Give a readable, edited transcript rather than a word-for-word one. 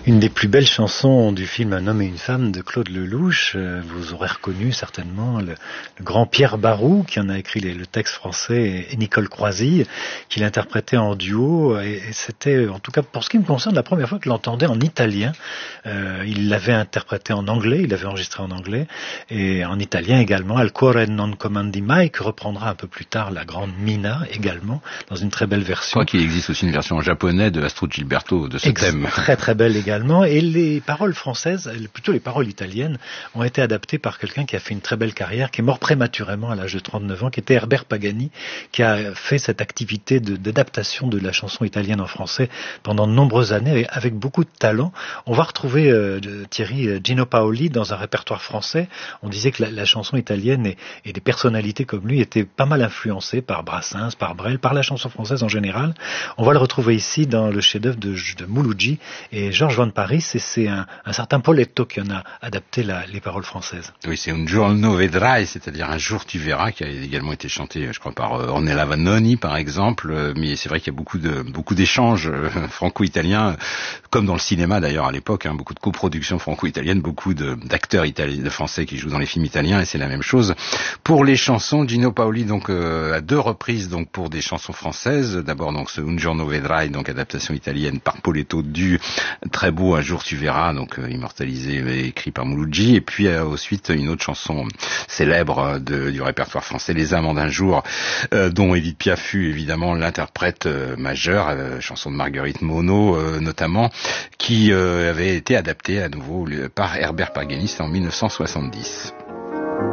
Une des plus belles chansons du film Un homme et une femme de Claude Lelouch. Vous aurez reconnu certainement le grand Pierre Barou qui en a écrit le texte français et Nicole Croisille qui l'interprétait en duo. Et c'était, en tout cas pour ce qui me concerne, la première fois que je l'entendais en italien. Il l'avait interprété en anglais, il l'avait enregistré en anglais et en italien également. Al cuore non comandi mai, que reprendra un peu plus tard la grande Mina également dans une très belle version. Je crois qu'il existe aussi une version en japonais de Astrud Gilberto de ce thème. Très très belle également. Et les paroles françaises, plutôt les paroles italiennes, ont été adaptées par quelqu'un qui a fait une très belle carrière, qui est mort prématurément à l'âge de 39 ans, qui était Herbert Pagani, qui a fait cette activité d'adaptation de la chanson italienne en français pendant de nombreuses années avec beaucoup de talent. On va retrouver Thierry Gino Paoli dans un répertoire français. On disait que la chanson italienne et des personnalités comme lui étaient pas mal influencées par Brassens, par Brel, par la chanson française en général. On va le retrouver ici dans le chef-d'œuvre de Mouloudji et Georges Van Paris, et c'est un certain Poletto qui en a adapté les paroles françaises. Oui, c'est Un giorno vedrai, c'est-à-dire Un jour tu verras, qui a également été chanté, je crois, par Ornella Vanoni, par exemple. Mais c'est vrai qu'il y a beaucoup d'échanges franco-italiens, comme dans le cinéma d'ailleurs à l'époque, beaucoup de coproductions franco-italiennes, beaucoup d'acteurs italiens, de français qui jouent dans les films italiens, et c'est la même chose pour les chansons. Gino Paoli, donc, à 2 reprises, donc, pour des chansons françaises. D'abord, donc, ce Un giorno vedrai, donc, adaptation italienne par Poletto du très beau Un jour tu verras, donc, immortalisé et écrit par Mouloudji. Et puis, ensuite, une autre chanson célèbre du répertoire français, Les Amants d'un jour, dont Édith Piaf fut évidemment l'interprète majeure, chanson de Marguerite Monod, notamment, qui avait été adaptée à nouveau par Herbert Pagani en 1970.